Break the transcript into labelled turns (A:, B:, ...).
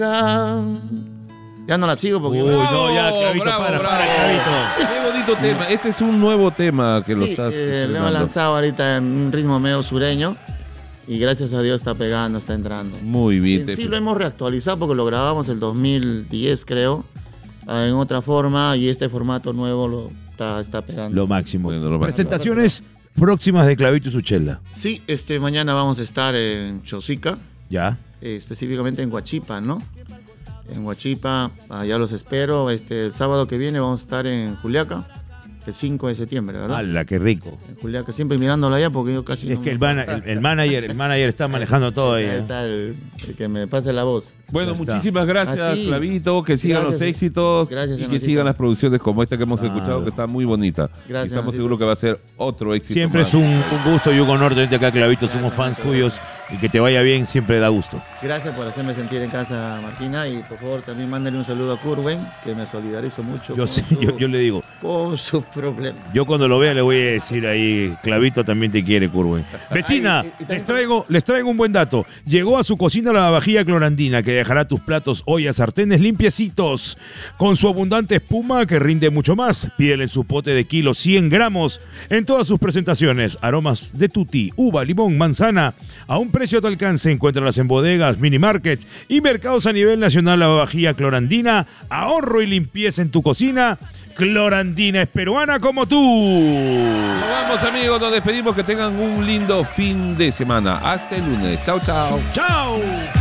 A: Ya no la sigo porque...
B: Uy, no, ya, Clavito,
C: bravo,
B: para,
C: bravo.
B: Clavito.
C: Qué bonito tema. Este es un nuevo tema que lo
A: Sí,
C: estás
A: lo hemos
C: estrenando.
A: lanzado ahorita en un ritmo medio sureño y gracias a Dios está pegando, está entrando.
C: Muy bien.
A: En sí lo hemos reactualizado porque lo grabamos el 2010 creo, en otra forma, y este formato nuevo está pegando.
B: Lo máximo.
C: Bueno, lo máximo.
B: Presentaciones próximas de Clavito y su chela.
A: Sí, mañana vamos a estar en Chosica,
B: Ya.
A: específicamente en Huachipa, ¿no? En Huachipa, allá los espero. El sábado que viene vamos a estar en Juliaca, el 5 de septiembre, ¿verdad?
B: ¡Hala, qué rico!
A: En Juliaca, siempre mirándola allá porque yo casi
B: Es
A: no
B: que
A: me-
B: el manager está manejando todo ahí.
A: Ahí está el que me pase la voz.
C: Bueno,
B: Ya está.
C: muchísimas gracias,
A: A ti.
C: Clavito. Que sigan
A: Gracias.
C: los éxitos
A: Gracias,
C: y que
A: Janosito.
C: sigan las producciones como esta que hemos
B: Claro.
C: escuchado, que está muy bonita.
A: Gracias,
C: Y estamos
A: Janosito.
C: seguros que va a ser otro éxito.
B: Siempre
C: más.
B: es un gusto y un honor tenerte acá, Clavito. Somos
A: Gracias,
B: fans
A: muchas
B: tuyos y que te vaya bien siempre da gusto.
A: Gracias por hacerme sentir en casa, Martina, y por favor también mándale un saludo a Curwen, que me solidarizo mucho
B: Yo sé, yo le digo,
A: con sus problemas.
B: yo cuando lo vea le voy a decir ahí, Clavito también te quiere, Curwen. Vecina,
A: Ay, y también-
B: les traigo un buen dato. Llegó a su cocina la lavavajilla Clorandina que dejará tus platos, ollas, sartenes limpiecitos. Con su abundante espuma que rinde mucho más. Pídele en su pote de kilo 100 gramos en todas sus presentaciones. Aromas de tutti, uva, limón, manzana. A un precio a tu alcance. Encuéntralas en bodegas, mini markets y mercados a nivel nacional. Lavavajilla Clorandina. Ahorro y limpieza en tu cocina. Clorandina es peruana como tú.
C: Nos vamos, amigos. Nos despedimos. Que tengan un lindo fin de semana. Hasta el lunes. Chao, chao.
B: ¡Chao!